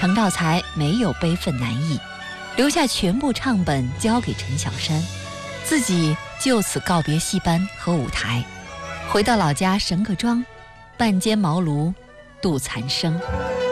程兆才没有悲愤难抑，留下全部唱本交给陈小山，自己就此告别戏班和舞台，回到老家神客庄，半间茅庐度残生。